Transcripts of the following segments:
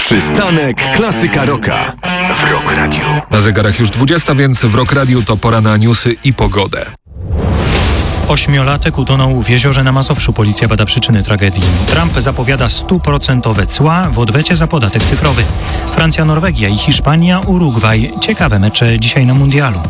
Przystanek Klasyka Rocka w Rock Radio. Na zegarach już 20, więc w Rock Radio to pora na newsy i pogodę. 8-latek utonął w jeziorze na Mazowszu. Policja bada przyczyny tragedii. Trump zapowiada 100% cła w odwecie za podatek cyfrowy. Francja, Norwegia i Hiszpania, Urugwaj. Ciekawe mecze dzisiaj na mundialu.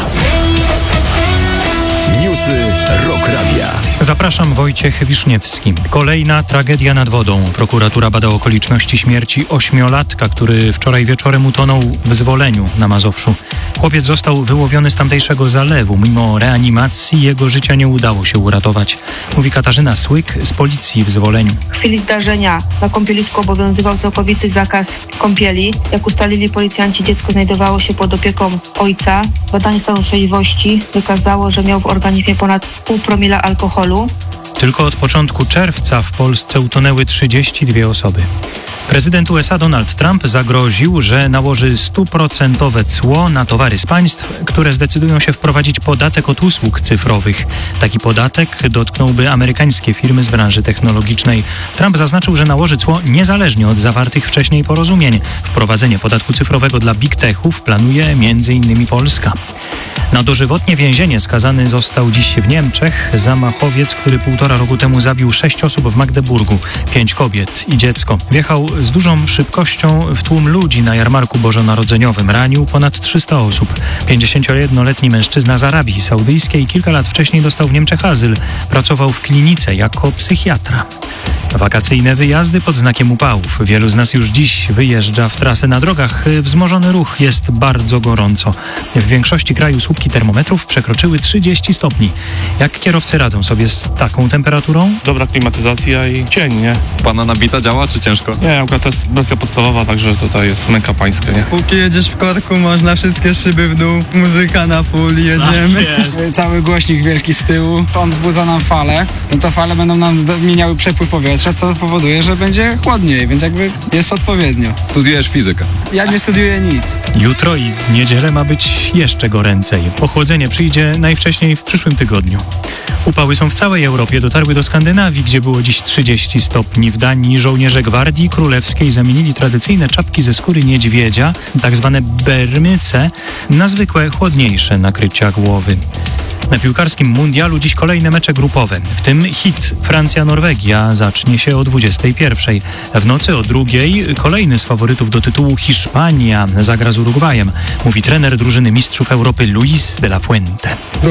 Newsy Rock Radia. Zapraszam, Wojciech Wiszniewski. Kolejna tragedia nad wodą. Prokuratura bada okoliczności śmierci 8-latka, który wczoraj wieczorem utonął w Zwoleniu na Mazowszu. Chłopiec został wyłowiony z tamtejszego zalewu. Mimo reanimacji jego życia nie udało się uratować. Mówi Katarzyna Słyk z policji w Zwoleniu. W chwili zdarzenia na kąpielisku obowiązywał całkowity zakaz kąpieli. Jak ustalili policjanci, dziecko znajdowało się pod opieką ojca. Badanie stanu trzeźwości wykazało, że miał w organizmie ponad 0,5 promila alkoholu. Tylko od początku czerwca w Polsce utonęły 32 osoby. Prezydent USA Donald Trump zagroził, że nałoży 100% cło na towary z państw, które zdecydują się wprowadzić podatek od usług cyfrowych. Taki podatek dotknąłby amerykańskie firmy z branży technologicznej. Trump zaznaczył, że nałoży cło niezależnie od zawartych wcześniej porozumień. Wprowadzenie podatku cyfrowego dla big techów planuje m.in. Polska. Na dożywotnie więzienie skazany został dziś w Niemczech zamachowiec, który 1,5 roku temu zabił 6 osób w Magdeburgu, 5 kobiet i dziecko. Wjechał z dużą szybkością w tłum ludzi na jarmarku bożonarodzeniowym. Ranił ponad 300 osób. 51-letni mężczyzna z Arabii Saudyjskiej kilka lat wcześniej dostał w Niemczech azyl. Pracował w klinice jako psychiatra. Wakacyjne wyjazdy pod znakiem upałów. Wielu z nas już dziś wyjeżdża w trasę na drogach. Wzmożony ruch, jest bardzo gorąco. W większości kraju słupki termometrów przekroczyły 30 stopni. Jak kierowcy radzą sobie z taką temperaturą? Dobra klimatyzacja i cień, nie? Pana nabita działa, czy ciężko? Nie, akurat to jest wersja podstawowa, także tutaj jest męka pańska, nie? Póki jedziesz w korku, można wszystkie szyby w dół, muzyka na full, jedziemy. Cały głośnik wielki z tyłu, on wzbudza nam fale. No to fale będą nam zmieniały przepływ powietrza, co powoduje, że będzie chłodniej, więc jakby jest odpowiednio. Studiujesz fizykę? Ja nie studiuję nic. Jutro i w niedzielę ma być jeszcze goręcej. Ochłodzenie przyjdzie najwcześniej w przyszłym tygodniu. Upały są w całej Europie, dotarły do Skandynawii, gdzie było dziś 30 stopni. W Danii żołnierze Gwardii Królewskiej zamienili tradycyjne czapki ze skóry niedźwiedzia, tak zwane bermyce, na zwykłe, chłodniejsze nakrycia głowy. Na piłkarskim mundialu dziś kolejne mecze grupowe, w tym hit Francja-Norwegia zacznie się o 21:00. W nocy o 2:00 kolejny z faworytów do tytułu Hiszpania zagra z Urugwajem, mówi trener drużyny mistrzów Europy Luis de la Fuente.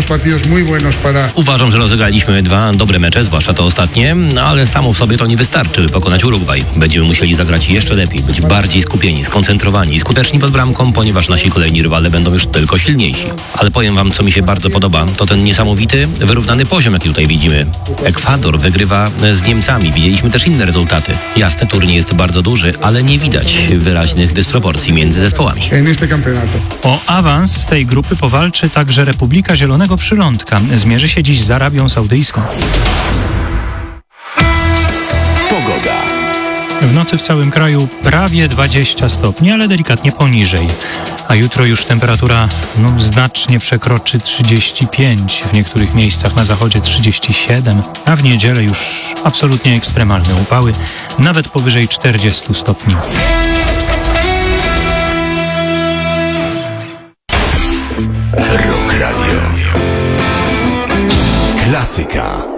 Uważam, że rozegraliśmy 2 dobre mecze, zwłaszcza to ostatnie, ale samo w sobie to nie wystarczy, by pokonać Urugwaj. Będziemy musieli zagrać jeszcze lepiej, być bardziej skupieni, skoncentrowani i skuteczni pod bramką, ponieważ nasi kolejni rywale będą już tylko silniejsi. Ale powiem wam, co mi się bardzo podoba, to ten niesamowity, wyrównany poziom, jaki tutaj widzimy. Ekwador wygrywa z Niemcami. Widzieliśmy też inne rezultaty. Jasne, turniej jest bardzo duży, ale nie widać wyraźnych dysproporcji między zespołami. O awans z tej grupy powalczy także Republika Zielonego Przylądka. Zmierzy się dziś z Arabią Saudyjską. Pogoda. W nocy w całym kraju prawie 20 stopni, ale delikatnie poniżej. A jutro już temperatura znacznie przekroczy 35, w niektórych miejscach na zachodzie 37, a w niedzielę już absolutnie ekstremalne upały, nawet powyżej 40 stopni. Rock Radio. Klasyka.